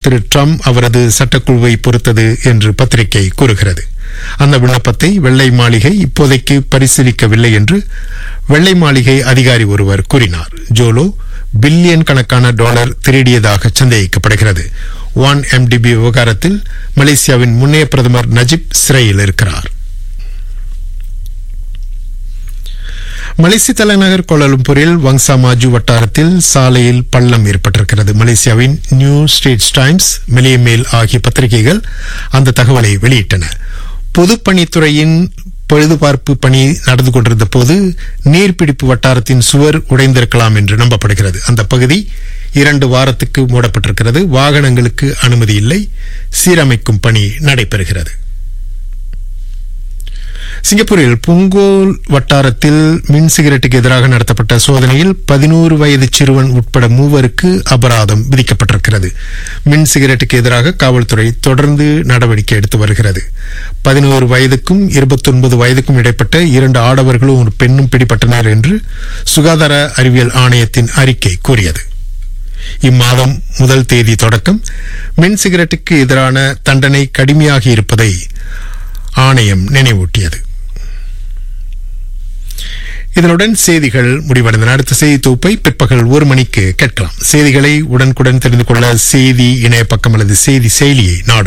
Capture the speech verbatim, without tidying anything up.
திரு Trump அவரது சட்டக்குழுவை பொறுத்தது என்று பத்திரிகை கூறுகிறது. அந்த விண்ணப்பத்தை வெள்ளை மாளிகை இப்போதைக்கு பரிசீலிக்கவில்லை என்று வெள்ளை மாளிகை அதிகாரி ஒருவர் கூறினார். ஜோலோ பில்லியன் கணக்கான டாலர் திருடியதாக சந்தேகிக்கப்படுகிறது. ஒன் எம்டிபி விவகாரத்தில் மலேசியாவின் முன்னைய பிரதமர் நஜிப் சிறையில் இருக்கிறார். மலேசிய தலைநகர் கோலாலம்பூரில் வங்சா மாஜு வட்டாரத்தில் சாலையில் பள்ளம் ஏற்பட்டிருக்கிறது. மலேசியாவின் நியூ ஸ்ட்ரீட்ஸ் டைம்ஸ், மெலிய மேல் ஆகிய பத்திரிகைகள் அந்த தகவலை வெளியிட்டன. பொதுப்பணித்துறையின் பழுதுபார்ப்பு பணி நடந்து கொண்டிருந்த போது நீர்பிடிப்பு வட்டாரத்தின் சுவர் உடைந்திருக்கலாம் என்று நம்பப்படுகிறது. அந்த பகுதி இரண்டு வாரத்துக்கு மூடப்பட்டிருக்கிறது. வாகனங்களுக்கு அனுமதி இல்லை. சீரமைக்கும் பணி நடைபெறுகிறது. சிங்கப்பூரில் புங்கோல் வட்டாரத்தில் மின் சிகரெட்டுக்கு எதிராக நடத்தப்பட்ட சோதனையில் பதினோரு வயது சிறுவன் உட்பட மூவருக்கு அபராதம் விதிக்கப்பட்டிருக்கிறது. மின் சிகரெட்டுக்கு எதிராக காவல்துறை தொடர்ந்து நடவடிக்கை எடுத்து வருகிறது. பதினோரு வயதுக்கும் இருபத்தி ஒன்பது வயதுக்கும் இடைப்பட்ட இரண்டு ஆடவர்களும் ஒரு பெண்ணும் பிடிபட்டனர் என்று சுகாதார அறிவியல் ஆணையத்தின் அறிக்கை கூறியது. இம்மாதம் முதல் தேதி தொடக்கம் மின் சிகரெட்டுக்கு எதிரான தண்டனை கடுமையாகி இருப்பதை ஆணையம் நினைவூட்டியது. இதனுடன் செய்திகள் முடிவடைந்தன. அடுத்த செய்தி தொகுப்பை பிற்பகல் ஒரு மணிக்கு கேட்கலாம். செய்திகளை உடனுக்குடன் தெரிந்து கொள்ள செய்தி இணைய பக்கம் அல்லது செய்தி செயலியை நாடு.